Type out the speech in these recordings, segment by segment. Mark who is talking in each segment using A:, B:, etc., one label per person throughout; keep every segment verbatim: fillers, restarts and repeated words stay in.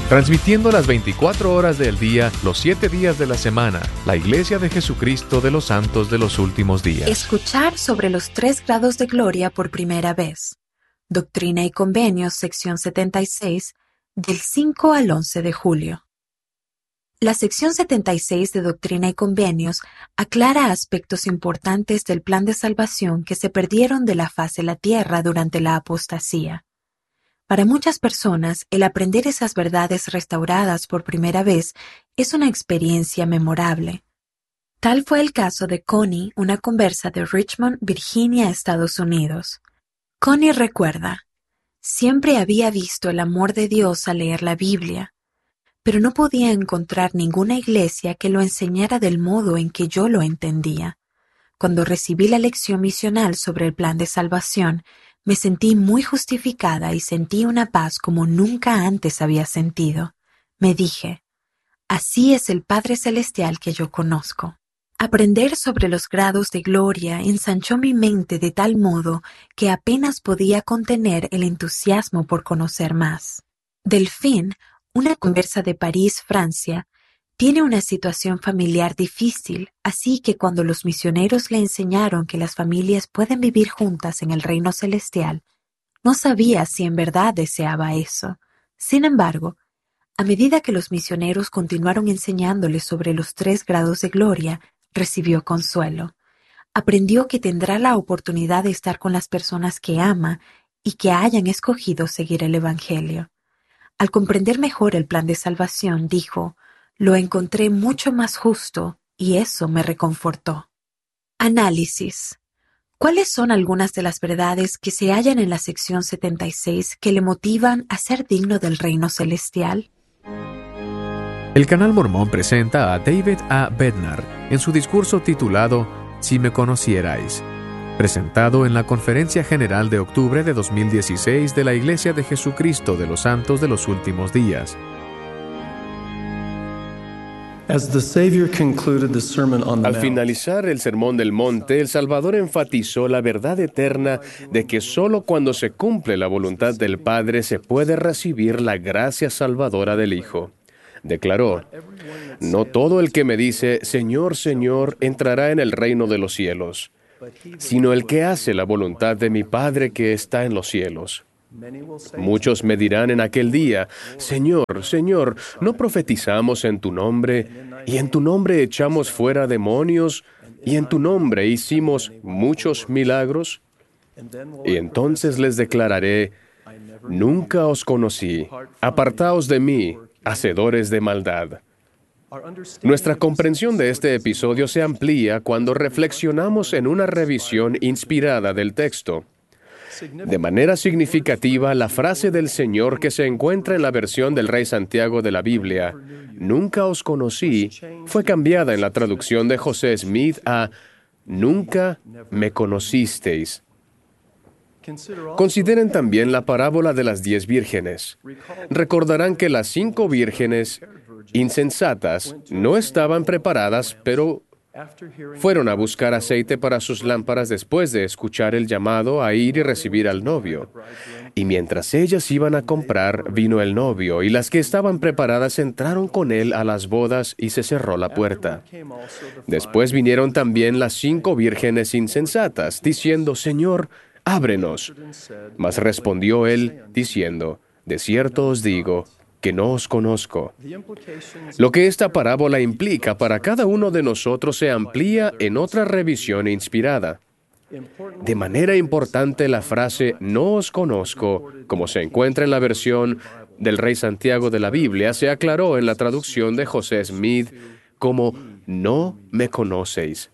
A: Transmitiendo las veinticuatro horas del día, los siete días de la semana, la Iglesia de Jesucristo de los Santos de los Últimos Días.
B: Escuchar sobre los tres grados de gloria por primera vez. Doctrina y Convenios, sección setenta y seis, del cinco al once de julio. La sección setenta y seis de Doctrina y Convenios aclara aspectos importantes del plan de salvación que se perdieron de la faz de la tierra durante la apostasía. Para muchas personas, el aprender esas verdades restauradas por primera vez es una experiencia memorable. Tal fue el caso de Connie, una conversa de Richmond, Virginia, Estados Unidos. Connie recuerda: siempre había visto el amor de Dios al leer la Biblia, pero no podía encontrar ninguna iglesia que lo enseñara del modo en que yo lo entendía. Cuando recibí la lección misional sobre el plan de salvación, me sentí muy justificada y sentí una paz como nunca antes había sentido. Me dije: así es el Padre Celestial que yo conozco. Aprender sobre los grados de gloria ensanchó mi mente de tal modo que apenas podía contener el entusiasmo por conocer más. Delphine, una conversa de París, Francia, tiene una situación familiar difícil, así que cuando los misioneros le enseñaron que las familias pueden vivir juntas en el reino celestial, no sabía si en verdad deseaba eso. Sin embargo, a medida que los misioneros continuaron enseñándole sobre los tres grados de gloria, recibió consuelo. Aprendió que tendrá la oportunidad de estar con las personas que ama y que hayan escogido seguir el Evangelio. Al comprender mejor el plan de salvación, dijo: lo encontré mucho más justo y eso me reconfortó. Análisis. ¿Cuáles son algunas de las verdades que se hallan en la sección setenta y seis que le motivan a ser digno del reino celestial?
A: El Canal Mormón presenta a David A. Bednar en su discurso titulado Si me conocierais, presentado en la Conferencia General de octubre de dos mil dieciséis de la Iglesia de Jesucristo de los Santos de los Últimos Días.
C: Al finalizar el Sermón del Monte, el Salvador enfatizó la verdad eterna de que solo cuando se cumple la voluntad del Padre se puede recibir la gracia salvadora del Hijo. Declaró: no todo el que me dice, Señor, Señor, entrará en el reino de los cielos, sino el que hace la voluntad de mi Padre que está en los cielos. Muchos me dirán en aquel día, Señor, Señor, ¿no profetizamos en tu nombre, y en tu nombre echamos fuera demonios, y en tu nombre hicimos muchos milagros? Y entonces les declararé: nunca os conocí, apartaos de mí, hacedores de maldad. Nuestra comprensión de este episodio se amplía cuando reflexionamos en una revisión inspirada del texto. De manera significativa, la frase del Señor que se encuentra en la versión del Rey Santiago de la Biblia, nunca os conocí, fue cambiada en la traducción de José Smith a nunca me conocisteis. Consideren también la parábola de las diez vírgenes. Recordarán que las cinco vírgenes insensatas no estaban preparadas, pero fueron a buscar aceite para sus lámparas después de escuchar el llamado a ir y recibir al novio. Y mientras ellas iban a comprar, vino el novio, y las que estaban preparadas entraron con él a las bodas y se cerró la puerta. Después vinieron también las cinco vírgenes insensatas, diciendo, Señor, ábrenos. Mas respondió él, diciendo, de cierto os digo, que no os conozco. Lo que esta parábola implica para cada uno de nosotros se amplía en otra revisión inspirada. De manera importante, la frase «no os conozco», como se encuentra en la versión del Rey Santiago de la Biblia, se aclaró en la traducción de José Smith como «no me conocéis».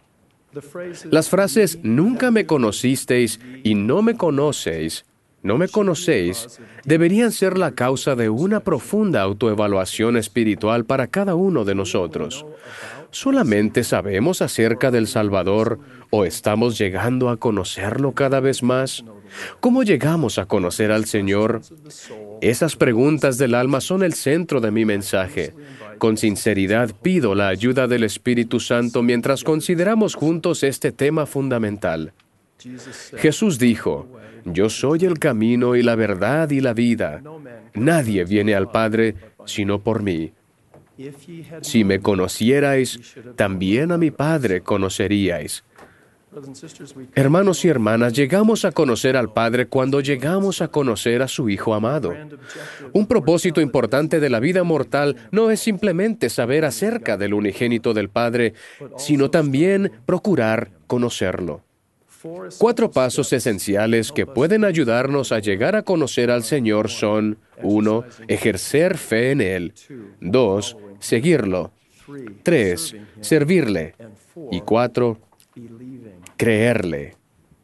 C: Las frases «nunca me conocisteis» y «no me conocéis» No me conocéis, deberían ser la causa de una profunda autoevaluación espiritual para cada uno de nosotros. ¿Solamente sabemos acerca del Salvador o estamos llegando a conocerlo cada vez más? ¿Cómo llegamos a conocer al Señor? Esas preguntas del alma son el centro de mi mensaje. Con sinceridad pido la ayuda del Espíritu Santo mientras consideramos juntos este tema fundamental. Jesús dijo, Yo soy el camino y la verdad y la vida. Nadie viene al Padre sino por mí. Si me conocierais, también a mi Padre conoceríais. Hermanos y hermanas, llegamos a conocer al Padre cuando llegamos a conocer a su Hijo amado. Un propósito importante de la vida mortal no es simplemente saber acerca del unigénito del Padre, sino también procurar conocerlo. Cuatro pasos esenciales que pueden ayudarnos a llegar a conocer al Señor son: uno, ejercer fe en Él; dos, seguirlo; tres, servirle; y cuatro, creerle.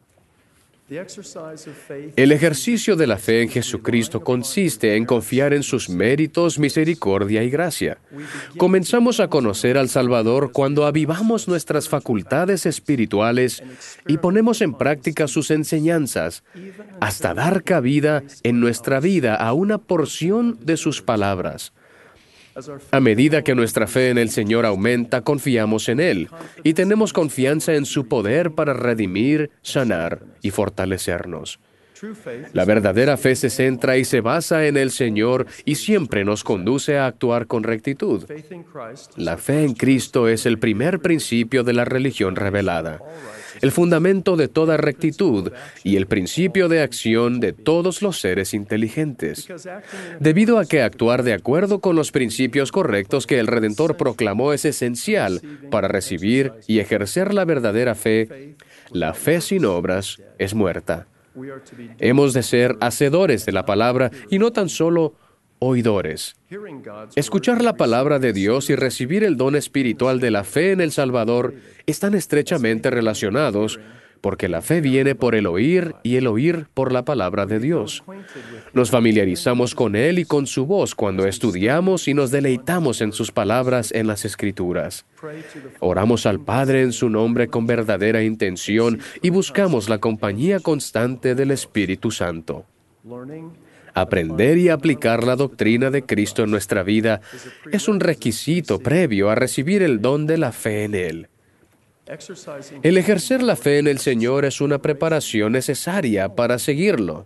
C: El ejercicio de la fe en Jesucristo consiste en confiar en sus méritos, misericordia y gracia. Comenzamos a conocer al Salvador cuando avivamos nuestras facultades espirituales y ponemos en práctica sus enseñanzas, hasta dar cabida en nuestra vida a una porción de sus palabras. A medida que nuestra fe en el Señor aumenta, confiamos en Él y tenemos confianza en su poder para redimir, sanar y fortalecernos. La verdadera fe se centra y se basa en el Señor y siempre nos conduce a actuar con rectitud. La fe en Cristo es el primer principio de la religión revelada, el fundamento de toda rectitud y el principio de acción de todos los seres inteligentes. Debido a que actuar de acuerdo con los principios correctos que el Redentor proclamó es esencial para recibir y ejercer la verdadera fe, la fe sin obras es muerta. Hemos de ser hacedores de la palabra y no tan solo oidores. Escuchar la palabra de Dios y recibir el don espiritual de la fe en el Salvador están estrechamente relacionados, porque la fe viene por el oír y el oír por la palabra de Dios. Nos familiarizamos con Él y con su voz cuando estudiamos y nos deleitamos en sus palabras en las Escrituras. Oramos al Padre en su nombre con verdadera intención y buscamos la compañía constante del Espíritu Santo. Aprender y aplicar la doctrina de Cristo en nuestra vida es un requisito previo a recibir el don de la fe en Él. El ejercer la fe en el Señor es una preparación necesaria para seguirlo.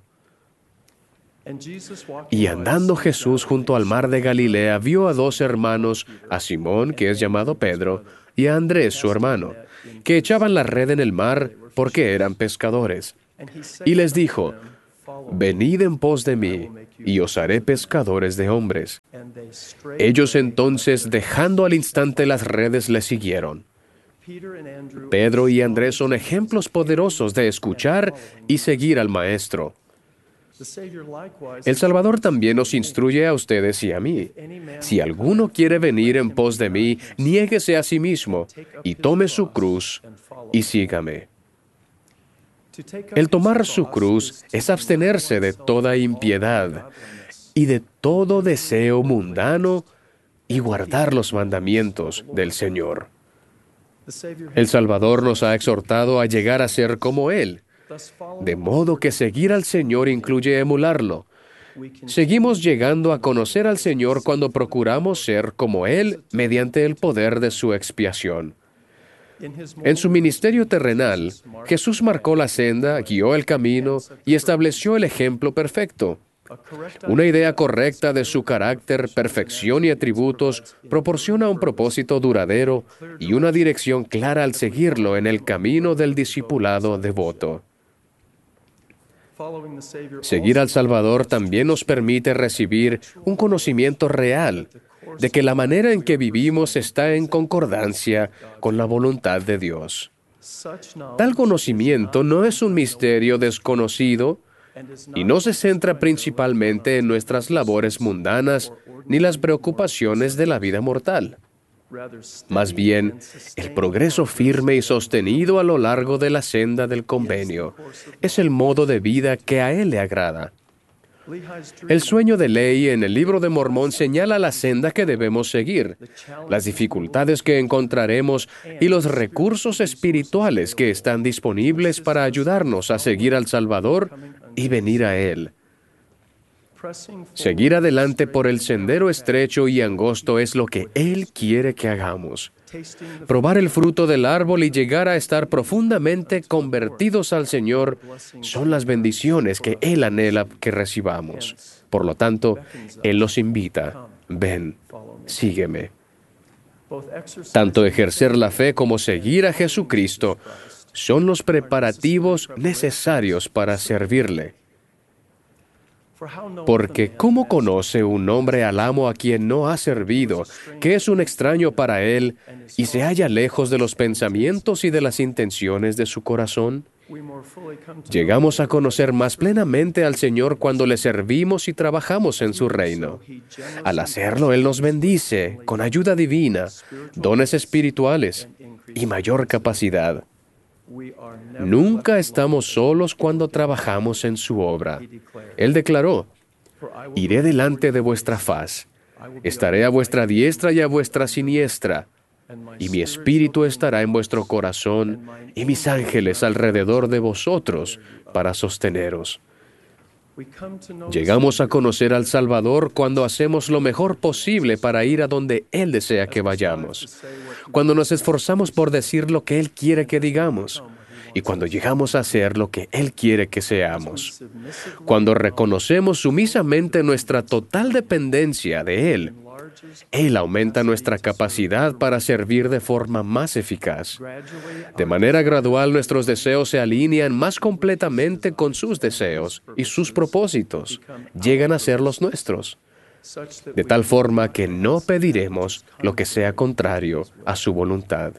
C: Y andando Jesús junto al mar de Galilea, vio a dos hermanos, a Simón, que es llamado Pedro, y a Andrés, su hermano, que echaban la red en el mar porque eran pescadores. Y les dijo: «Venid en pos de mí, y os haré pescadores de hombres». Ellos entonces, dejando al instante las redes, le siguieron. Pedro y Andrés son ejemplos poderosos de escuchar y seguir al Maestro. El Salvador también nos instruye a ustedes y a mí. Si alguno quiere venir en pos de mí, niéguese a sí mismo y tome su cruz y sígame. El tomar su cruz es abstenerse de toda impiedad y de todo deseo mundano y guardar los mandamientos del Señor. El Salvador nos ha exhortado a llegar a ser como Él, de modo que seguir al Señor incluye emularlo. Seguimos llegando a conocer al Señor cuando procuramos ser como Él mediante el poder de su expiación. En su ministerio terrenal, Jesús marcó la senda, guió el camino y estableció el ejemplo perfecto. Una idea correcta de su carácter, perfección y atributos proporciona un propósito duradero y una dirección clara al seguirlo en el camino del discipulado devoto. Seguir al Salvador también nos permite recibir un conocimiento real de que la manera en que vivimos está en concordancia con la voluntad de Dios. Tal conocimiento no es un misterio desconocido y no se centra principalmente en nuestras labores mundanas ni las preocupaciones de la vida mortal. Más bien, el progreso firme y sostenido a lo largo de la senda del convenio es el modo de vida que a Él le agrada. El sueño de Lehi en el Libro de Mormón señala la senda que debemos seguir, las dificultades que encontraremos y los recursos espirituales que están disponibles para ayudarnos a seguir al Salvador y venir a Él. Seguir adelante por el sendero estrecho y angosto es lo que Él quiere que hagamos. Probar el fruto del árbol y llegar a estar profundamente convertidos al Señor son las bendiciones que Él anhela que recibamos. Por lo tanto, Él nos invita, ven, sígueme. Tanto ejercer la fe como seguir a Jesucristo son los preparativos necesarios para servirle. Porque ¿cómo conoce un hombre al amo a quien no ha servido, que es un extraño para él y se halla lejos de los pensamientos y de las intenciones de su corazón? Llegamos a conocer más plenamente al Señor cuando le servimos y trabajamos en su reino. Al hacerlo, Él nos bendice con ayuda divina, dones espirituales y mayor capacidad. Nunca estamos solos cuando trabajamos en su obra. Él declaró, «Iré delante de vuestra faz, estaré a vuestra diestra y a vuestra siniestra, y mi espíritu estará en vuestro corazón, y mis ángeles alrededor de vosotros para sosteneros». Llegamos a conocer al Salvador cuando hacemos lo mejor posible para ir a donde Él desea que vayamos, cuando nos esforzamos por decir lo que Él quiere que digamos, y cuando llegamos a hacer lo que Él quiere que seamos, cuando reconocemos sumisamente nuestra total dependencia de Él. Él aumenta nuestra capacidad para servir de forma más eficaz. De manera gradual, nuestros deseos se alinean más completamente con sus deseos y sus propósitos llegan a ser los nuestros, de tal forma que no pediremos lo que sea contrario a su voluntad.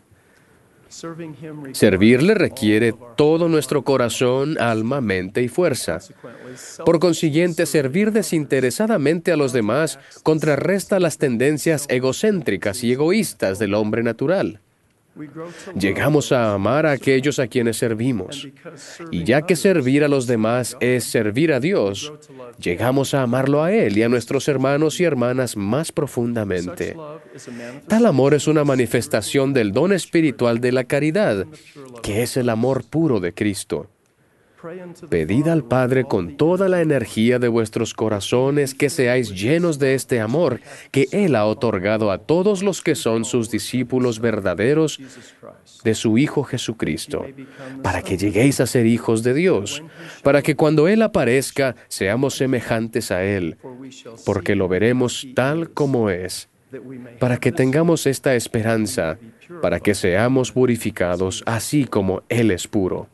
C: Servirle requiere todo nuestro corazón, alma, mente y fuerza. Por consiguiente, servir desinteresadamente a los demás contrarresta las tendencias egocéntricas y egoístas del hombre natural. Llegamos a amar a aquellos a quienes servimos. Y ya que servir a los demás es servir a Dios, llegamos a amarlo a Él y a nuestros hermanos y hermanas más profundamente. Tal amor es una manifestación del don espiritual de la caridad, que es el amor puro de Cristo. Pedid al Padre con toda la energía de vuestros corazones que seáis llenos de este amor que Él ha otorgado a todos los que son sus discípulos verdaderos de su Hijo Jesucristo, para que lleguéis a ser hijos de Dios, para que cuando Él aparezca seamos semejantes a Él, porque lo veremos tal como es, para que tengamos esta esperanza, para que seamos purificados así como Él es puro.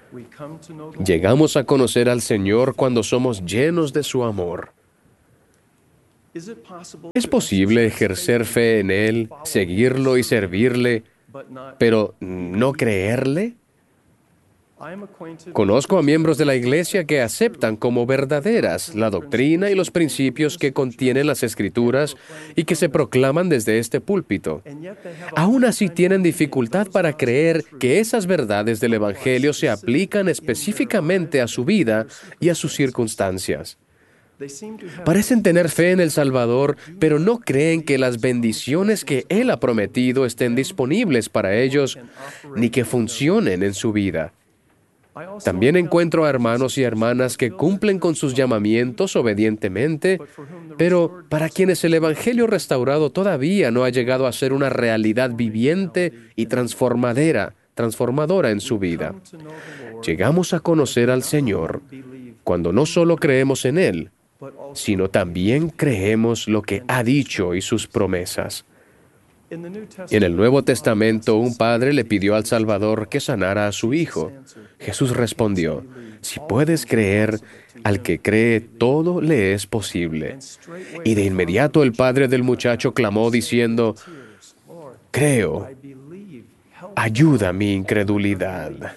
C: Llegamos a conocer al Señor cuando somos llenos de su amor. ¿Es posible ejercer fe en Él, seguirlo y servirle, pero no creerle? Conozco a miembros de la Iglesia que aceptan como verdaderas la doctrina y los principios que contienen las Escrituras y que se proclaman desde este púlpito. Aún así tienen dificultad para creer que esas verdades del Evangelio se aplican específicamente a su vida y a sus circunstancias. Parecen tener fe en el Salvador, pero no creen que las bendiciones que Él ha prometido estén disponibles para ellos ni que funcionen en su vida. También encuentro a hermanos y hermanas que cumplen con sus llamamientos obedientemente, pero para quienes el Evangelio restaurado todavía no ha llegado a ser una realidad viviente y transformadora, transformadora en su vida. Llegamos a conocer al Señor cuando no solo creemos en Él, sino también creemos lo que ha dicho y sus promesas. En el Nuevo Testamento, un padre le pidió al Salvador que sanara a su hijo. Jesús respondió, «Si puedes creer, al que cree todo le es posible». Y de inmediato el padre del muchacho clamó diciendo, «Creo, ayuda mi incredulidad».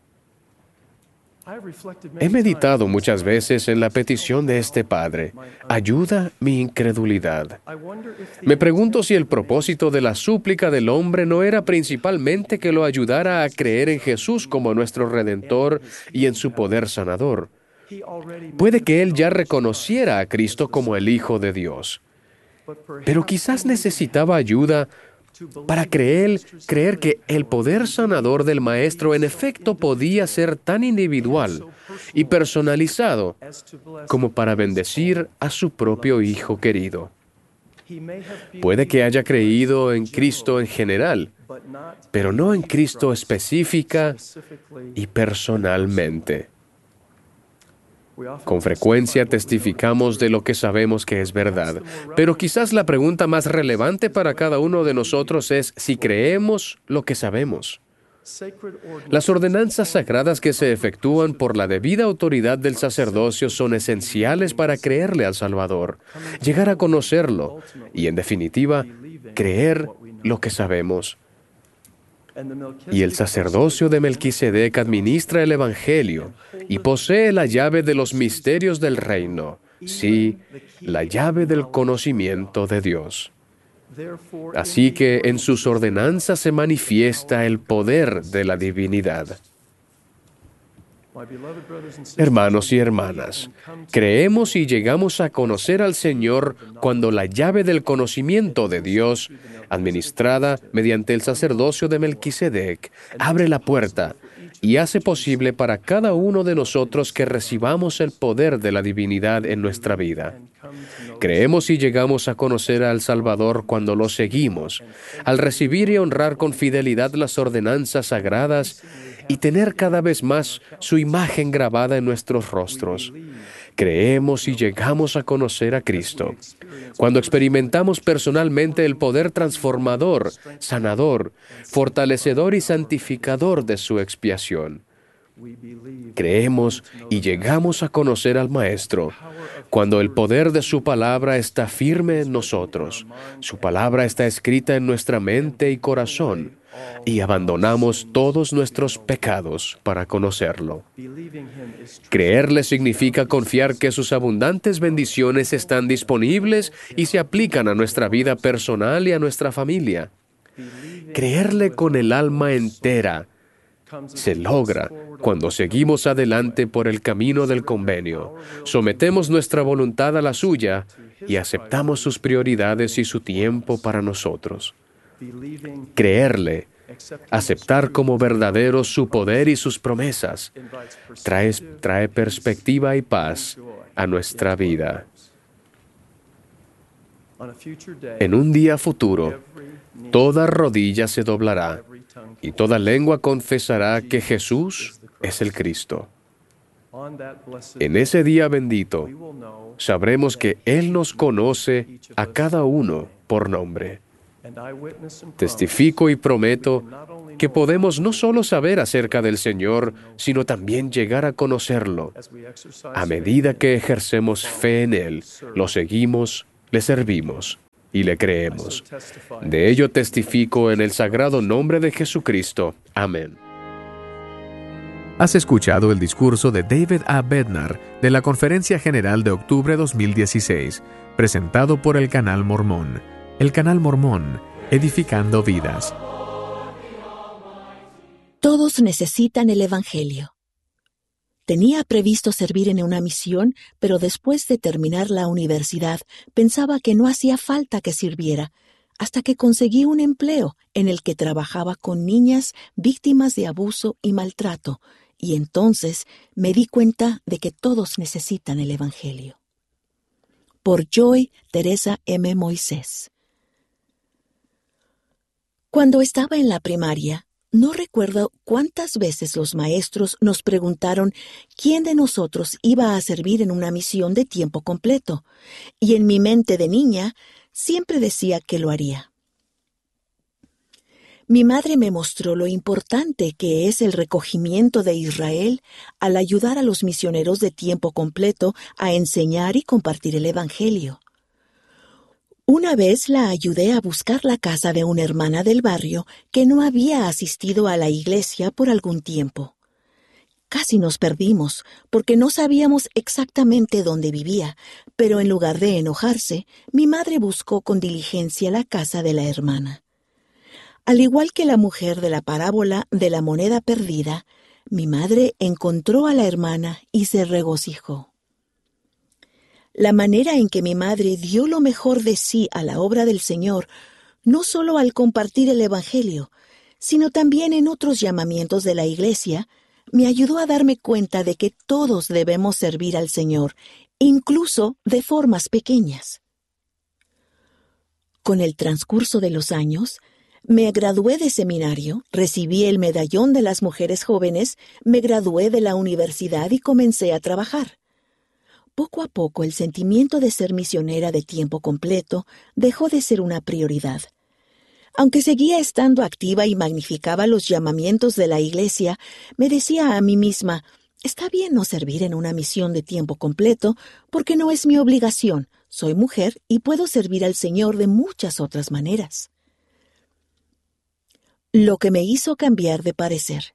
C: He meditado muchas veces en la petición de este padre, «Ayuda mi incredulidad». Me pregunto si el propósito de la súplica del hombre no era principalmente que lo ayudara a creer en Jesús como nuestro Redentor y en su poder sanador. Puede que él ya reconociera a Cristo como el Hijo de Dios, pero quizás necesitaba ayuda para creer, creer que el poder sanador del Maestro en efecto podía ser tan individual y personalizado como para bendecir a su propio Hijo querido. Puede que haya creído en Cristo en general, pero no en Cristo específica y personalmente. Con frecuencia testificamos de lo que sabemos que es verdad, pero quizás la pregunta más relevante para cada uno de nosotros es si creemos lo que sabemos. Las ordenanzas sagradas que se efectúan por la debida autoridad del sacerdocio son esenciales para creerle al Salvador, llegar a conocerlo y, en definitiva, creer lo que sabemos. Y el sacerdocio de Melquisedec administra el Evangelio y posee la llave de los misterios del reino, sí, la llave del conocimiento de Dios. Así que en sus ordenanzas se manifiesta el poder de la divinidad. Hermanos y hermanas, creemos y llegamos a conocer al Señor cuando la llave del conocimiento de Dios, administrada mediante el sacerdocio de Melquisedec, abre la puerta y hace posible para cada uno de nosotros que recibamos el poder de la divinidad en nuestra vida. Creemos y llegamos a conocer al Salvador cuando lo seguimos, al recibir y honrar con fidelidad las ordenanzas sagradas y tener cada vez más su imagen grabada en nuestros rostros. Creemos y llegamos a conocer a Cristo cuando experimentamos personalmente el poder transformador, sanador, fortalecedor y santificador de su expiación. Creemos y llegamos a conocer al Maestro cuando el poder de su palabra está firme en nosotros, su palabra está escrita en nuestra mente y corazón, y abandonamos todos nuestros pecados para conocerlo. Creerle significa confiar que sus abundantes bendiciones están disponibles y se aplican a nuestra vida personal y a nuestra familia. Creerle con el alma entera se logra cuando seguimos adelante por el camino del convenio, sometemos nuestra voluntad a la suya y aceptamos sus prioridades y su tiempo para nosotros. Creerle, aceptar como verdadero su poder y sus promesas, trae, trae perspectiva y paz a nuestra vida. En un día futuro, toda rodilla se doblará y toda lengua confesará que Jesús es el Cristo. En ese día bendito, sabremos que Él nos conoce a cada uno por nombre. Testifico y prometo que podemos no solo saber acerca del Señor, sino también llegar a conocerlo. A medida que ejercemos fe en Él, lo seguimos, le servimos y le creemos. De ello testifico en el sagrado nombre de Jesucristo. Amén.
A: Has escuchado el discurso de David A. Bednar de la Conferencia General de Octubre dos mil dieciséis, presentado por el Canal Mormón. El Canal Mormón, edificando vidas.
D: Todos necesitan el Evangelio. Tenía previsto servir en una misión, pero después de terminar la universidad pensaba que no hacía falta que sirviera, hasta que conseguí un empleo en el que trabajaba con niñas víctimas de abuso y maltrato, y entonces me di cuenta de que todos necesitan el Evangelio. Por Joy Teresa M. Moisés. Cuando estaba en la primaria, no recuerdo cuántas veces los maestros nos preguntaron quién de nosotros iba a servir en una misión de tiempo completo, y en mi mente de niña siempre decía que lo haría. Mi madre me mostró lo importante que es el recogimiento de Israel al ayudar a los misioneros de tiempo completo a enseñar y compartir el Evangelio. Una vez la ayudé a buscar la casa de una hermana del barrio que no había asistido a la iglesia por algún tiempo. Casi nos perdimos porque no sabíamos exactamente dónde vivía, pero en lugar de enojarse, mi madre buscó con diligencia la casa de la hermana. Al igual que la mujer de la parábola de la moneda perdida, mi madre encontró a la hermana y se regocijó. La manera en que mi madre dio lo mejor de sí a la obra del Señor, no solo al compartir el Evangelio, sino también en otros llamamientos de la Iglesia, me ayudó a darme cuenta de que todos debemos servir al Señor, incluso de formas pequeñas. Con el transcurso de los años, me gradué de seminario, recibí el medallón de las mujeres jóvenes, me gradué de la universidad y comencé a trabajar. Poco a poco el sentimiento de ser misionera de tiempo completo dejó de ser una prioridad. Aunque seguía estando activa y magnificaba los llamamientos de la iglesia, me decía a mí misma, está bien no servir en una misión de tiempo completo porque no es mi obligación, soy mujer y puedo servir al Señor de muchas otras maneras. Lo que me hizo cambiar de parecer.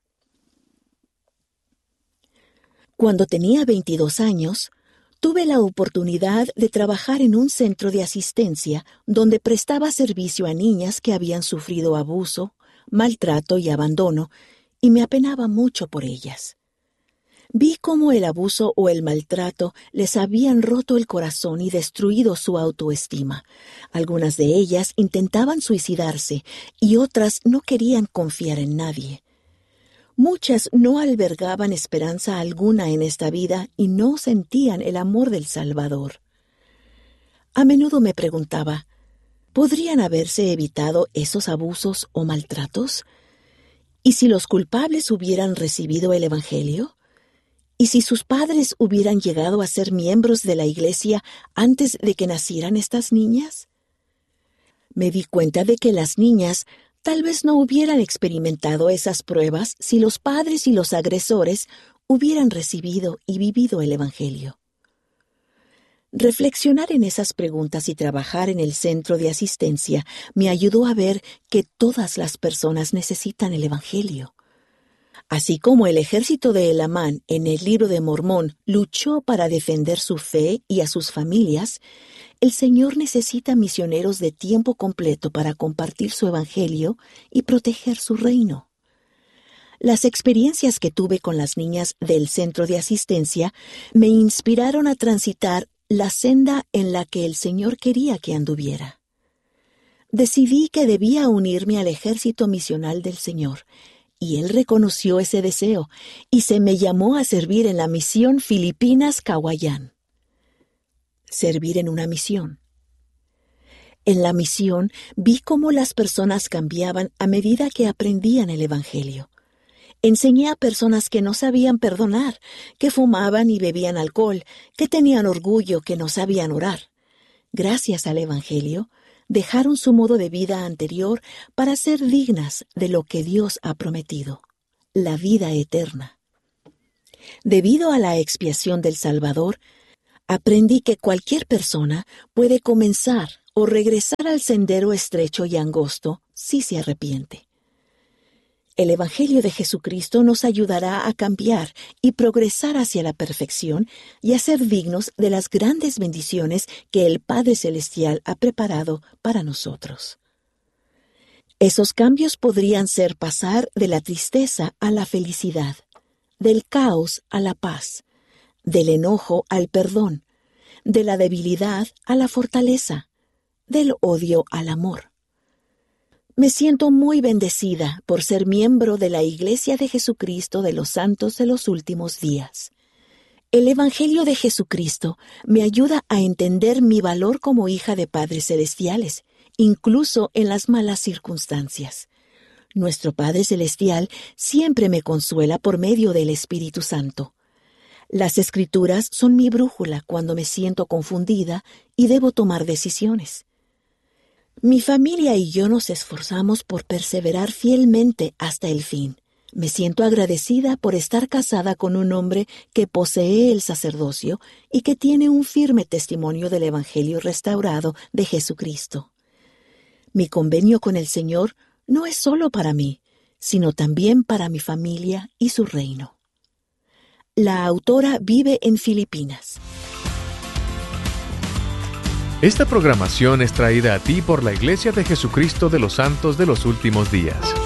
D: Cuando tenía veintidós años, tuve la oportunidad de trabajar en un centro de asistencia donde prestaba servicio a niñas que habían sufrido abuso, maltrato y abandono, y me apenaba mucho por ellas. Vi cómo el abuso o el maltrato les habían roto el corazón y destruido su autoestima. Algunas de ellas intentaban suicidarse y otras no querían confiar en nadie. Muchas no albergaban esperanza alguna en esta vida y no sentían el amor del Salvador. A menudo me preguntaba, ¿podrían haberse evitado esos abusos o maltratos? ¿Y si los culpables hubieran recibido el Evangelio? ¿Y si sus padres hubieran llegado a ser miembros de la iglesia antes de que nacieran estas niñas? Me di cuenta de que las niñas tal vez no hubieran experimentado esas pruebas si los padres y los agresores hubieran recibido y vivido el Evangelio. Reflexionar en esas preguntas y trabajar en el centro de asistencia me ayudó a ver que todas las personas necesitan el Evangelio. Así como el ejército de Elamán en el libro de Mormón luchó para defender su fe y a sus familias, el Señor necesita misioneros de tiempo completo para compartir su evangelio y proteger su reino. Las experiencias que tuve con las niñas del centro de asistencia me inspiraron a transitar la senda en la que el Señor quería que anduviera. Decidí que debía unirme al ejército misional del Señor, y Él reconoció ese deseo y se me llamó a servir en la misión Filipinas-Cawayán. Servir en una misión. En la misión vi cómo las personas cambiaban a medida que aprendían el Evangelio. Enseñé a personas que no sabían perdonar, que fumaban y bebían alcohol, que tenían orgullo, que no sabían orar. Gracias al Evangelio, dejaron su modo de vida anterior para ser dignas de lo que Dios ha prometido, la vida eterna. Debido a la expiación del Salvador, aprendí que cualquier persona puede comenzar o regresar al sendero estrecho y angosto si se arrepiente. El Evangelio de Jesucristo nos ayudará a cambiar y progresar hacia la perfección y a ser dignos de las grandes bendiciones que el Padre Celestial ha preparado para nosotros. Esos cambios podrían ser pasar de la tristeza a la felicidad, del caos a la paz, del enojo al perdón, de la debilidad a la fortaleza, del odio al amor. Me siento muy bendecida por ser miembro de la Iglesia de Jesucristo de los Santos de los Últimos Días. El Evangelio de Jesucristo me ayuda a entender mi valor como hija de Padres Celestiales, incluso en las malas circunstancias. Nuestro Padre Celestial siempre me consuela por medio del Espíritu Santo. Las Escrituras son mi brújula cuando me siento confundida y debo tomar decisiones. Mi familia y yo nos esforzamos por perseverar fielmente hasta el fin. Me siento agradecida por estar casada con un hombre que posee el sacerdocio y que tiene un firme testimonio del Evangelio restaurado de Jesucristo. Mi convenio con el Señor no es solo para mí, sino también para mi familia y su reino. La autora vive en Filipinas.
A: Esta programación es traída a ti por la Iglesia de Jesucristo de los Santos de los Últimos Días.